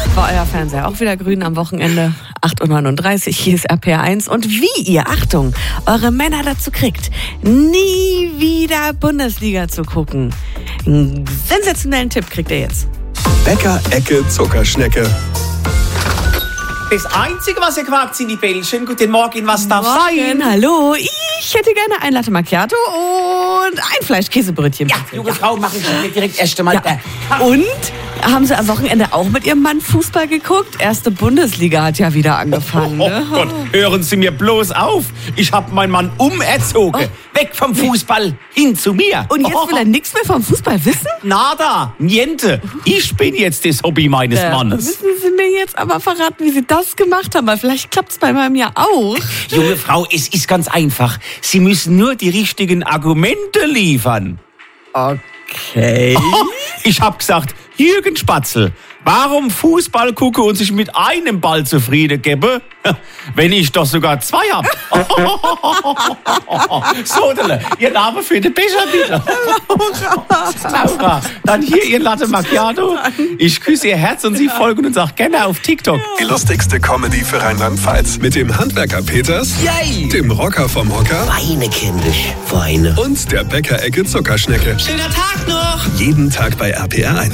War euer Fernseher auch wieder grün am Wochenende? 8.39 Uhr, hier ist RPR1. Und wie ihr, Achtung, eure Männer dazu kriegt, nie wieder Bundesliga zu gucken. Einen sensationellen Tipp kriegt ihr jetzt. Bäcker Ecke Zuckerschnecke. Das Einzige, was ihr quakt, sind die Bällchen. Guten Morgen, was darf sein? Hallo, ich hätte gerne ein Latte Macchiato und ein Fleischkäsebrötchen. Ja, junge Frau, mache ich mir direkt erst einmal. Ja. Und? Haben Sie am Wochenende auch mit Ihrem Mann Fußball geguckt? Erste Bundesliga hat ja wieder angefangen. Ne? Oh Gott, hören Sie mir bloß auf. Ich habe meinen Mann umerzogen. Weg vom Fußball, hin zu mir. Und jetzt will er nichts mehr vom Fußball wissen? Nada, niente. Ich bin jetzt das Hobby meines Mannes. Müssen Sie mir jetzt aber verraten, wie Sie das gemacht haben, weil vielleicht klappt es bei meinem ja auch. Junge Frau, es ist ganz einfach. Sie müssen nur die richtigen Argumente liefern. Okay. Ich hab gesagt, Jürgen Spatzel, warum Fußball gucke und sich mit einem Ball zufrieden gebe, wenn ich doch sogar zwei hab? Sodele, Ihr Name für den Becher bitte. Laura, dann hier Ihr Latte Macchiato. Ich küsse Ihr Herz und Sie folgen uns auch gerne auf TikTok. Die lustigste Comedy für Rheinland-Pfalz. Mit dem Handwerker Peters, Yay! dem Rocker vom Hocker Weine, kindisch, Weine. und der Bäcker Ecke Zuckerschnecke. Schöner Tag noch! Jeden Tag bei RPR1.